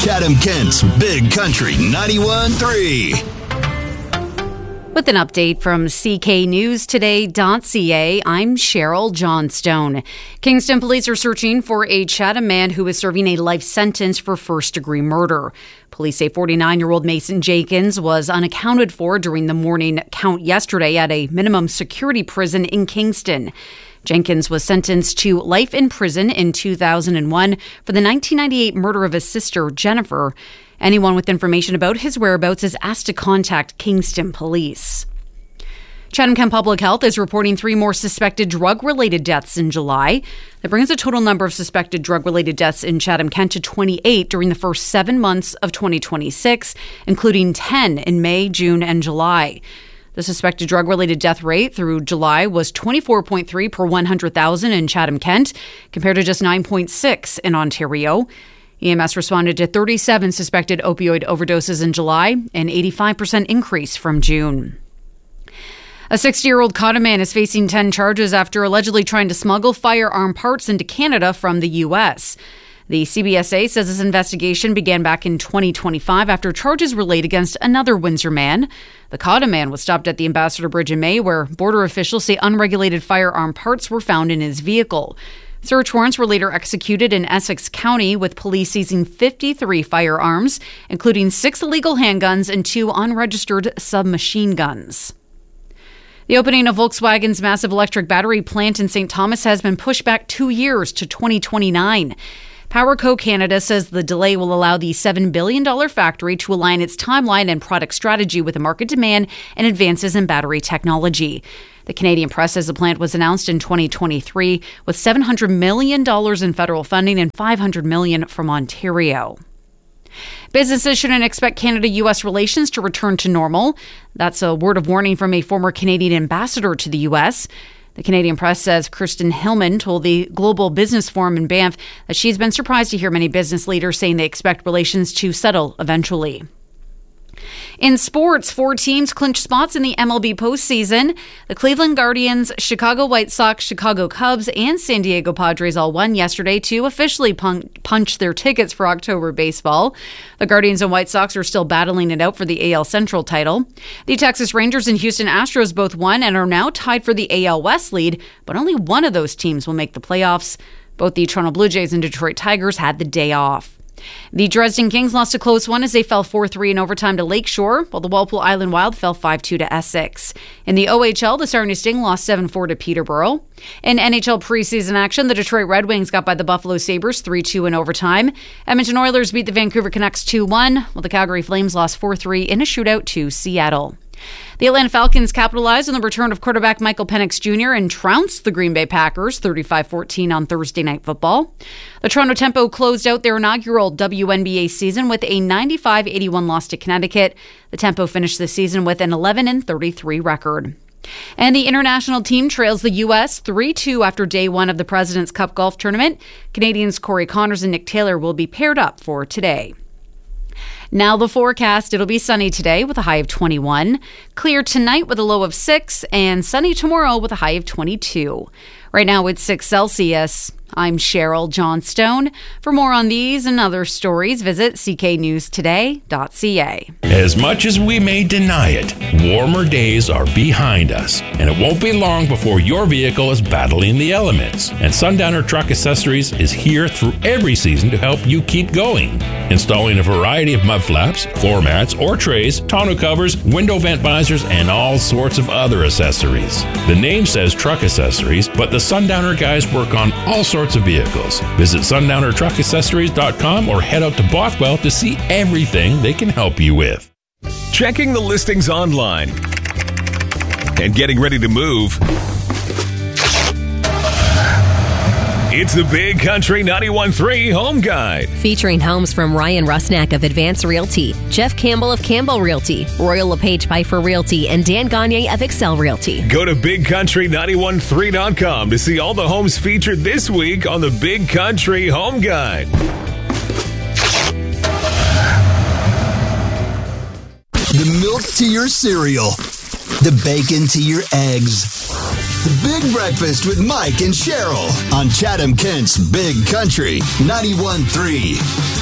Chatham-Kent's Big Country 91.3. With an update from CKNewsToday.ca, I'm Cheryl Johnstone. Kingston police are searching for a Chatham man who is serving a life sentence for first-degree murder. Police say 49-year-old Mason Jenkins was unaccounted for during the morning count yesterday at a minimum security prison in Kingston. Jenkins was sentenced to life in prison in 2001 for the 1998 murder of his sister, Jennifer. Anyone with information about his whereabouts is asked to contact Kingston Police. Chatham-Kent Public Health is reporting 3 more suspected drug-related deaths in July. That brings the total number of suspected drug-related deaths in Chatham-Kent to 28 during the first 7 months of 2026, including 10 in May, June, and July. The suspected drug-related death rate through July was 24.3 per 100,000 in Chatham-Kent, compared to just 9.6 in Ontario. EMS responded to 37 suspected opioid overdoses in July, an 85% increase from June. A 60-year-old Cotta man is facing 10 charges after allegedly trying to smuggle firearm parts into Canada from the U.S. The CBSA says this investigation began back in 2025 after charges were laid against another Windsor man. The Cotta man was stopped at the Ambassador Bridge in May, where border officials say unregulated firearm parts were found in his vehicle. Search warrants were later executed in Essex County, with police seizing 53 firearms, including 6 illegal handguns and 2 unregistered submachine guns. The opening of Volkswagen's massive electric battery plant in St. Thomas has been pushed back 2 years to 2029. PowerCo Canada says the delay will allow the $7 billion factory to align its timeline and product strategy with the market demand and advances in battery technology. The Canadian Press says the plant was announced in 2023 with $700 million in federal funding and $500 million from Ontario. Businesses shouldn't expect Canada-U.S. relations to return to normal. That's a word of warning from a former Canadian ambassador to the U.S. The Canadian Press says Kirsten Hillman told the Global Business Forum in Banff that she's been surprised to hear many business leaders saying they expect relations to settle eventually. In sports, 4 teams clinched spots in the MLB postseason. The Cleveland Guardians, Chicago White Sox, Chicago Cubs, and San Diego Padres all won yesterday to officially punch their tickets for October baseball. The Guardians and White Sox are still battling it out for the AL Central title. The Texas Rangers and Houston Astros both won and are now tied for the AL West lead, but only one of those teams will make the playoffs. Both the Toronto Blue Jays and Detroit Tigers had the day off. The Dresden Kings lost a close one as they fell 4-3 in overtime to Lakeshore, while the Walpole Island Wild fell 5-2 to Essex. In the OHL, the Sarnia Sting lost 7-4 to Peterborough. In NHL preseason action, the Detroit Red Wings got by the Buffalo Sabres 3-2 in overtime. Edmonton Oilers beat the Vancouver Canucks 2-1, while the Calgary Flames lost 4-3 in a shootout to Seattle. The Atlanta Falcons capitalized on the return of quarterback Michael Penix Jr. and trounced the Green Bay Packers 35-14 on Thursday Night Football. The Toronto Tempo closed out their inaugural WNBA season with a 95-81 loss to Connecticut. The Tempo finished the season with an 11-33 record. And the international team trails the U.S. 3-2 after day 1 of the President's Cup golf tournament. Canadians Corey Connors and Nick Taylor will be paired up for today. Now the forecast. It'll be sunny today with a high of 21. Clear tonight with a low of 6. And sunny tomorrow with a high of 22. Right now it's 6 Celsius. I'm Cheryl Johnstone. For more on these and other stories, visit cknewstoday.ca. As much as we may deny it, warmer days are behind us, and it won't be long before your vehicle is battling the elements. And Sundowner Truck Accessories is here through every season to help you keep going. Installing a variety of mud flaps, floor mats, or trays, tonneau covers, window vent visors, and all sorts of other accessories. The name says Truck Accessories, but the Sundowner guys work on all sorts of vehicles. Visit sundownertruckaccessories.com or head out to Bothwell to see everything they can help you with. Checking the listings online and getting ready to move. It's the Big Country 91.3 Home Guide. Featuring homes from Ryan Rusnak of Advance Realty, Jeff Campbell of Campbell Realty, Royal LePage Piper Realty, and Dan Gagne of Excel Realty. Go to BigCountry913.com to see all the homes featured this week on the Big Country Home Guide. The milk to your cereal. The bacon to your eggs. The Big Breakfast with Mike and Cheryl on Chatham-Kent's Big Country 91.3.